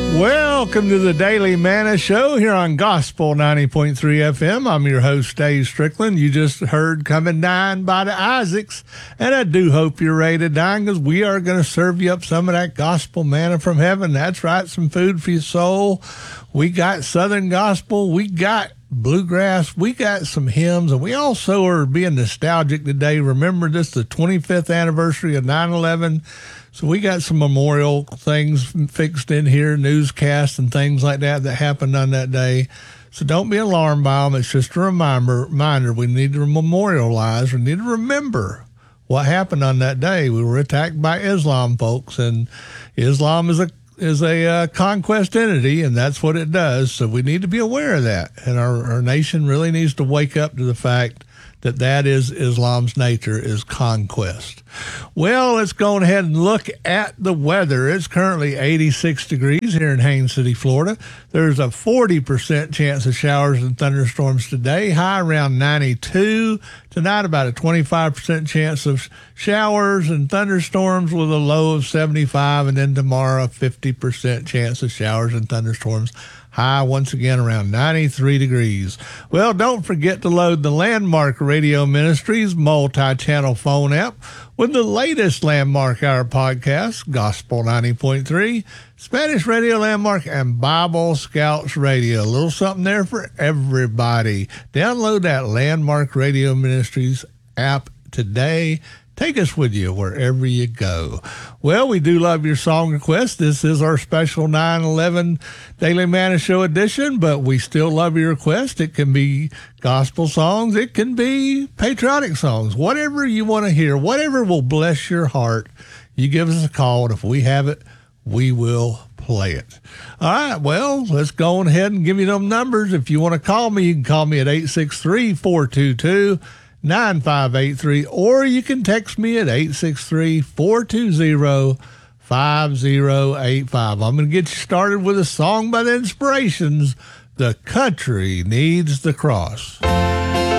Welcome to the Daily Manna Show here on Gospel 90.3 FM. I'm your host, Dave Strickland. You just heard Come and Dine by the Isaacs, and I do hope you're ready to dine because we are going to serve you up some of that gospel manna from heaven. That's right, some food for your soul. We got Southern gospel, we got bluegrass, we got some hymns, and we also are being nostalgic today. Remember, this is the 25th anniversary of 9/11. So we got some memorial things fixed in here, newscasts and things like that happened on that day. So don't be alarmed by them. It's just a reminder. We need to memorialize. We need to remember what happened on that day. We were attacked by Islam, folks, and Islam is a conquest entity, and that's what it does. So we need to be aware of that. And our nation really needs to wake up to the fact that is Islam's nature, is conquest. Well, let's go ahead and look at the weather. It's currently 86 degrees here in Haines City, Florida. There's a 40% chance of showers and thunderstorms today, high around 92. Tonight, about a 25% chance of showers and thunderstorms with a low of 75. And then tomorrow, a 50% chance of showers and thunderstorms. High once again around 93 degrees. Well, don't forget to load the Landmark Radio Ministries multi-channel phone app with the latest Landmark Hour podcast, Gospel 90.3, Spanish Radio Landmark, and Bible Scouts Radio. A little something there for everybody. Download that Landmark Radio Ministries app today. Take us with you wherever you go. Well, we do love your song requests. This is our special 9/11 Daily Manna Show edition, but we still love your request. It can be gospel songs. It can be patriotic songs. Whatever you want to hear, whatever will bless your heart, you give us a call, and if we have it, we will play it. All right, well, let's go on ahead and give you them numbers. If you want to call me, you can call me at 863-422-9583, or you can text me at 863-420-5085. I'm going to get you started with a song by the Inspirations, The Country Needs the Cross.